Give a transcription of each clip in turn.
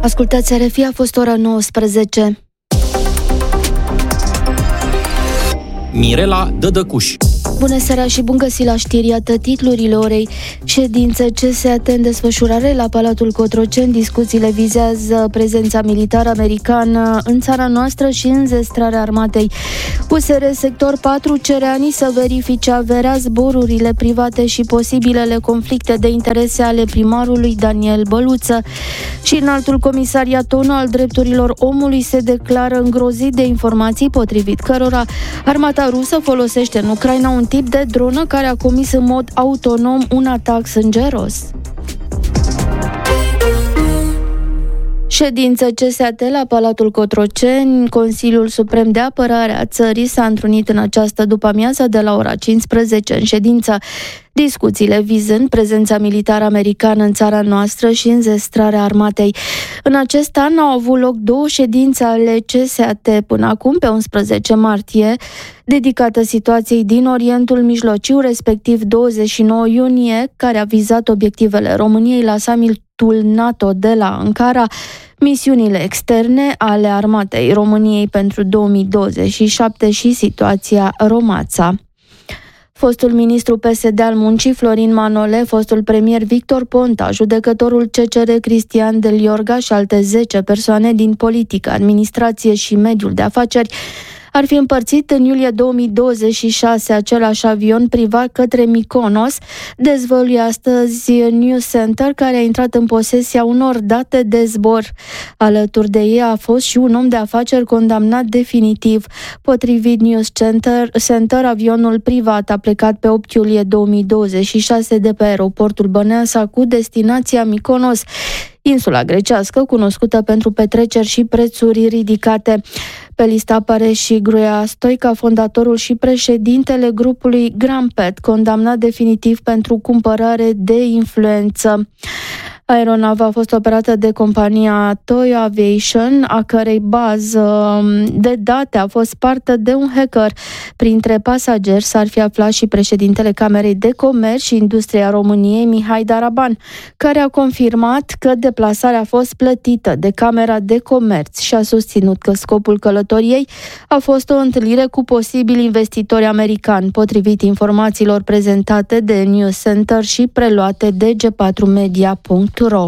Ascultați RFI, a fost ora 19. Mirela Dădăcuș. Bună seara și bun găsit la știri, iată titlurile orei. Ședință CSAT în desfășurare la Palatul Cotroceni. Discuțiile vizează prezența militară americană în țara noastră și înzestrarea armatei. USR Sector 4 cere ANI să verifice averea, zborurile private și posibilele conflicte de interese ale primarului Daniel Băluță. Și Înaltul Comisariat ONU al Drepturilor Omului se declară îngrozit de informații potrivit cărora armata rusă folosește în Ucraina un tip de dronă care a comis în mod autonom un atac sângeros. Ședință CSAT la Palatul Cotroceni. Consiliul Suprem de Apărare a țării s-a întrunit în această după-amiază de la ora 15 în ședință. Discuțiile vizând prezența militară americană în țara noastră și înzestrarea armatei. În acest an au avut loc 2 ședințe ale CSAT până acum, pe 11 martie, dedicată situației din Orientul Mijlociu, respectiv 29 iunie, care a vizat obiectivele României la summitul NATO de la Ankara, misiunile externe ale armatei României pentru 2027 și situația Romața. Fostul ministru PSD al Muncii, Florin Manole, fostul premier Victor Ponta, judecătorul CCR Cristian Del Iorga și alte 10 persoane din politică, administrație și mediul de afaceri ar fi împărțit în iulie 2026 același avion privat către Mykonos, dezvăluie astăzi News Center, care a intrat în posesia unor date de zbor. Alături de ei a fost și un om de afaceri condamnat definitiv. Potrivit News Center, avionul privat a plecat pe 8 iulie 2026 de pe aeroportul Băneasa cu destinația Mykonos, insula grecească cunoscută pentru petreceri și prețuri ridicate. Pe listă apare și Gruia Stoica, fondatorul și președintele grupului Grampet, condamnat definitiv pentru cumpărare de influență. Aeronava a fost operată de compania Toyo Aviation, a cărei bază de date a fost spartă de un hacker. Printre pasageri s-ar fi aflat și președintele Camerei de Comerț și Industrie a României, Mihai Daraban, care a confirmat că deplasarea a fost plătită de Camera de Comerț și a susținut că scopul călătoriei a fost o întâlnire cu posibili investitori americani, potrivit informațiilor prezentate de News Center și preluate de G4media.ro.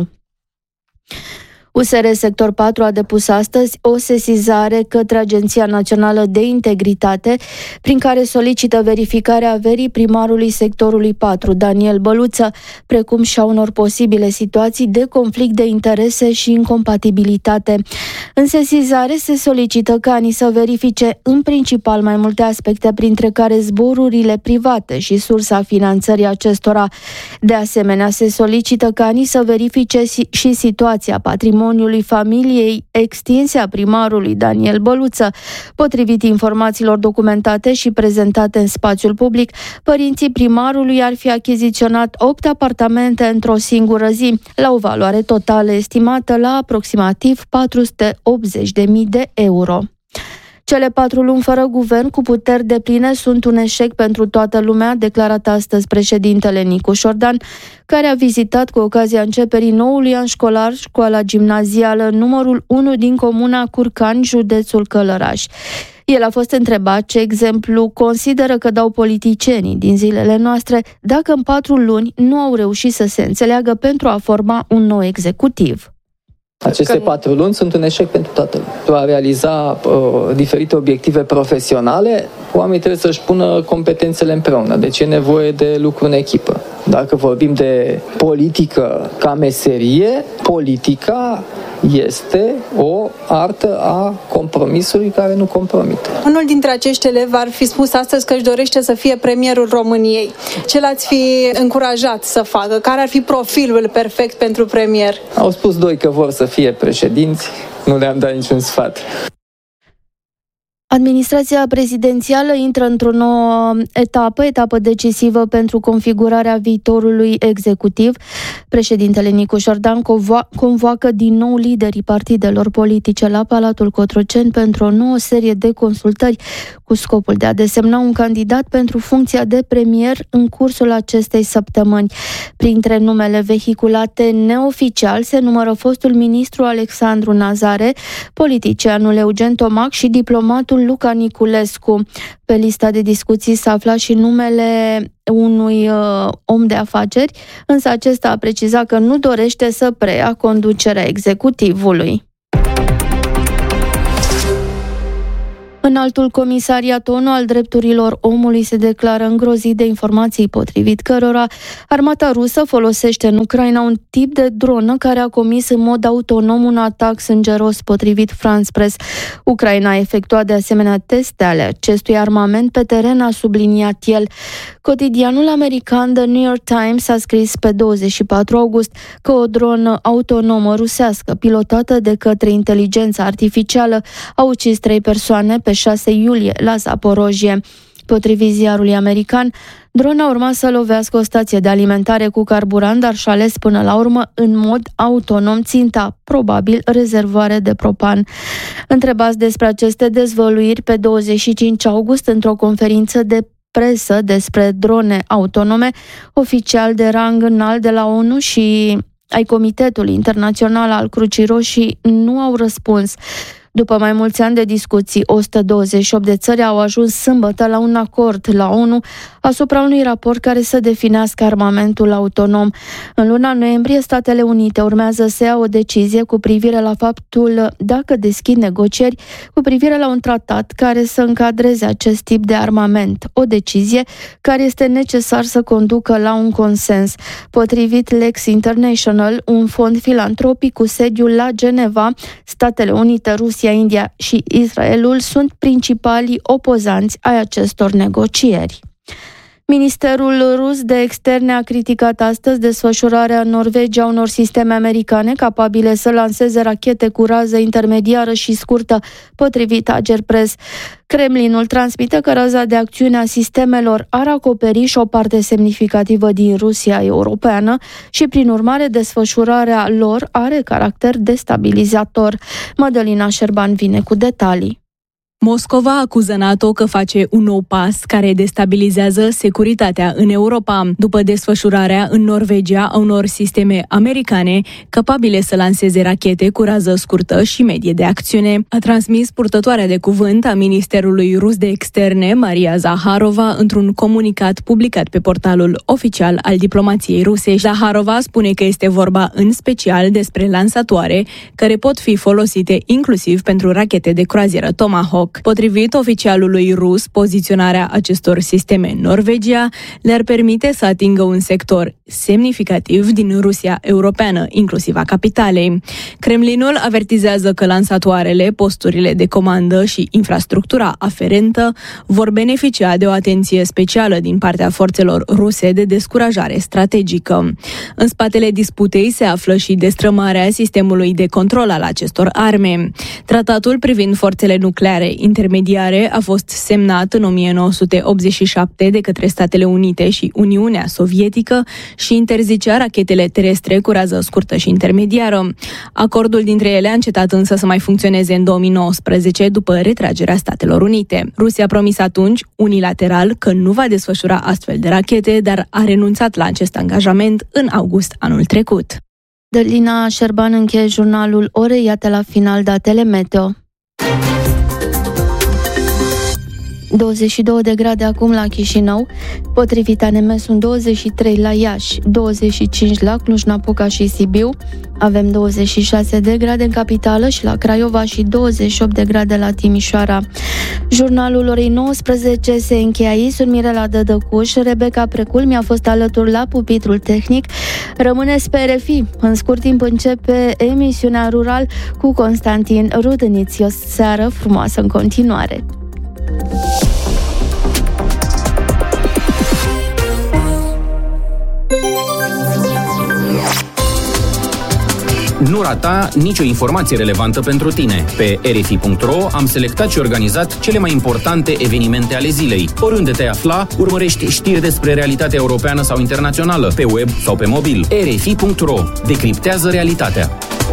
USR Sector 4 a depus astăzi o sesizare către Agenția Națională de Integritate, prin care solicită verificarea averii primarului sectorului 4, Daniel Băluță, precum și a unor posibile situații de conflict de interese și incompatibilitate. În sesizare se solicită ca ANI să verifice în principal mai multe aspecte, printre care zborurile private și sursa finanțării acestora. De asemenea, se solicită ca ANI să verifice și situația patrimoniului familiei extinse a primarului Daniel Băluță. Potrivit informațiilor documentate și prezentate în spațiul public, părinții primarului ar fi achiziționat 8 apartamente într-o singură zi, la o valoare totală estimată la aproximativ 480.000 de euro. Cele 4 luni fără guvern cu puteri depline sunt un eșec pentru toată lumea, a declarat astăzi președintele Nicu Șordan, care a vizitat cu ocazia începerii noului an școlar școala gimnazială numărul 1 din comuna Curcani, județul Călăraș. El a fost întrebat ce exemplu consideră că dau politicienii din zilele noastre dacă în 4 luni nu au reușit să se înțeleagă pentru a forma un nou executiv. Aceste 4 luni sunt un eșec pentru toată lumea. Pentru a realiza diferite obiective profesionale, oamenii trebuie să-și pună competențele împreună. Deci e nevoie de lucru în echipă. Dacă vorbim de politică ca meserie, politica este o artă a compromisului care nu compromite. Unul dintre acești elevi ar fi spus astăzi că își dorește să fie premierul României. Ce l-ați fi încurajat să facă? Care ar fi profilul perfect pentru premier? Au spus 2 că vor să fie președinți, nu le-am dat niciun sfat. Administrația prezidențială intră într-o nouă etapă decisivă pentru configurarea viitorului executiv. Președintele Nicu Șordan convoacă din nou liderii partidelor politice la Palatul Cotroceni pentru o nouă serie de consultări cu scopul de a desemna un candidat pentru funcția de premier în cursul acestei săptămâni. Printre numele vehiculate neoficial se numără fostul ministru Alexandru Nazare, politicianul Eugen Tomac și diplomatul Luca Niculescu. Pe lista de discuții se afla și numele unui om de afaceri, însă acesta a precizat că nu dorește să preia conducerea executivului. Înaltul Comisariat ONU al Drepturilor Omului se declară îngrozit de informații potrivit cărora armata rusă folosește în Ucraina un tip de dronă care a comis în mod autonom un atac sângeros, potrivit France Press. Ucraina a efectuat de asemenea teste ale acestui armament pe teren, a subliniat el. Cotidianul american The New York Times a scris pe 24 august că o dronă autonomă rusească pilotată de către inteligența artificială a ucis 3 persoane pe 6 iulie la Zaporojie. Potrivit ziarului american, drona urma să lovească o stație de alimentare cu carburant, dar și-a ales până la urmă în mod autonom ținta, probabil rezervoare de propan. Întrebați despre aceste dezvăluiri pe 25 august într-o conferință de presă despre drone autonome, oficial de rang înalt de la ONU și ai Comitetului Internațional al Crucii Roșii nu au răspuns. După mai mulți ani de discuții, 128 de țări au ajuns sâmbătă la un acord la ONU asupra unui raport care să definească armamentul autonom. În luna noiembrie, Statele Unite urmează să ia o decizie cu privire la faptul dacă deschid negocieri cu privire la un tratat care să încadreze acest tip de armament. O decizie care este necesar să conducă la un consens. Potrivit Lex International, un fond filantropic cu sediul la Geneva, Statele Unite, Rusia, India și Israelul sunt principalii opozanți ai acestor negocieri. Ministerul rus de externe a criticat astăzi desfășurarea în Norvegia unor sisteme americane capabile să lanseze rachete cu rază intermediară și scurtă, potrivit Agerpres. Kremlinul transmite că raza de acțiune a sistemelor ar acoperi și o parte semnificativă din Rusia europeană și, prin urmare, desfășurarea lor are caracter destabilizator. Mădălina Șerban vine cu detalii. Moscova acuză NATO că face un nou pas care destabilizează securitatea în Europa, după desfășurarea în Norvegia a unor sisteme americane capabile să lanseze rachete cu rază scurtă și medie de acțiune, a transmis purtătoarea de cuvânt a Ministerului Rus de Externe, Maria Zaharova, într-un comunicat publicat pe portalul oficial al diplomației ruse. Zaharova spune că este vorba în special despre lansatoare care pot fi folosite inclusiv pentru rachete de croazieră Tomahawk. Potrivit oficialului rus, poziționarea acestor sisteme în Norvegia le-ar permite să atingă un sector semnificativ din Rusia europeană, inclusiv a capitalei. Kremlinul avertizează că lansatoarele, posturile de comandă și infrastructura aferentă vor beneficia de o atenție specială din partea forțelor ruse de descurajare strategică. În spatele disputei se află și destrămarea sistemului de control al acestor arme. Tratatul privind forțele nucleare intermediare a fost semnat în 1987 de către Statele Unite și Uniunea Sovietică și interzicea rachetele terestre cu rază scurtă și intermediară. Acordul dintre ele a încetat însă să mai funcționeze în 2019 după retragerea Statelor Unite. Rusia a promis atunci, unilateral, că nu va desfășura astfel de rachete, dar a renunțat la acest angajament în august anul trecut. Dălina Șerban încheie jurnalul Orei, iată la final datele meteo. 22 de grade acum la Chișinău, potrivit ANM sunt 23 la Iași, 25 la Cluj-Napoca și Sibiu, avem 26 de grade în capitală și la Craiova și 28 de grade la Timișoara. Jurnalul orei 19 se încheie aici. Sunt Mirela Dădăcuș, Rebecca Precul mi-a fost alături la pupitrul tehnic. Rămâneți pe RFI. În scurt timp începe emisiunea Rural cu Constantin Rudăniț. O seară frumoasă în continuare. Nu rata nicio informație relevantă pentru tine. Pe rfi.ro am selectat și organizat cele mai importante evenimente ale zilei. Oriunde te afla, urmărești știri despre realitatea europeană sau internațională, pe web sau pe mobil. rfi.ro decriptează realitatea.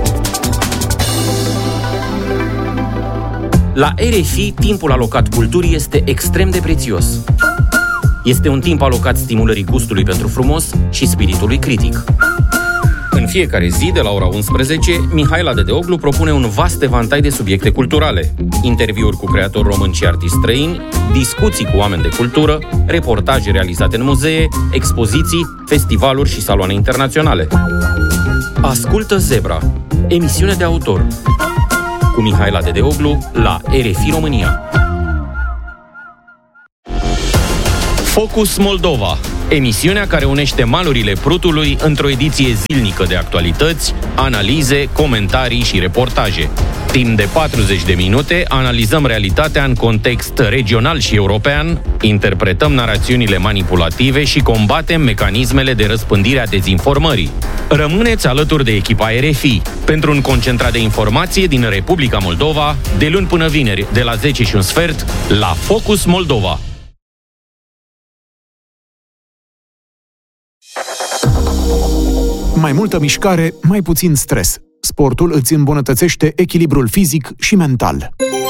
La RFI, timpul alocat culturii este extrem de prețios. Este un timp alocat stimulării gustului pentru frumos și spiritului critic. În fiecare zi, de la ora 11, Mihaela Dedeoglu propune un vast evantai de subiecte culturale. Interviuri cu creatori români și artiști străini, discuții cu oameni de cultură, reportaje realizate în muzee, expoziții, festivaluri și saloane internaționale. Ascultă Zebra, emisiune de autor, cu Mihaela Dedeoglu la RFI România. Focus Moldova, emisiunea care unește malurile Prutului într-o ediție zilnică de actualități, analize, comentarii și reportaje. Timp de 40 de minute analizăm realitatea în context regional și european, interpretăm narațiunile manipulative și combatem mecanismele de răspândire a dezinformării. Rămâneți alături de echipa RFI pentru un concentrat de informație din Republica Moldova, de luni până vineri, de la 10:15, la Focus Moldova. Mai multă mișcare, mai puțin stres. Sportul îți îmbunătățește echilibrul fizic și mental.